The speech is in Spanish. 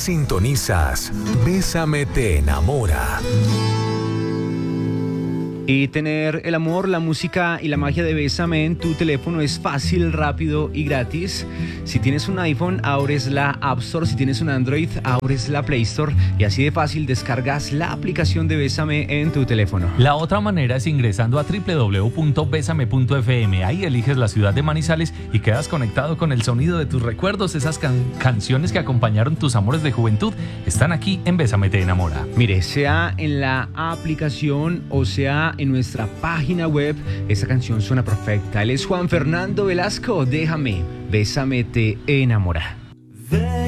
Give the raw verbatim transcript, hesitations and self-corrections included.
Sintonizas Bésame te enamora. Y tener el amor, la música y la magia de Bésame en tu teléfono es fácil, rápido y gratis. Si tienes un iPhone, abres la App Store. Si tienes un Android, abres la Play Store. Y así de fácil descargas la aplicación de Bésame en tu teléfono. La otra manera es ingresando a doble u doble u doble u punto bésame punto efe eme. Ahí eliges la ciudad de Manizales y quedas conectado con el sonido de tus recuerdos. Esas can- canciones que acompañaron tus amores de juventud están aquí en Bésame te enamora. Mire, sea en la aplicación o sea en nuestra página web, esta canción suena perfecta. Él es Juan Fernando Velasco. Déjame, Bésame te enamora.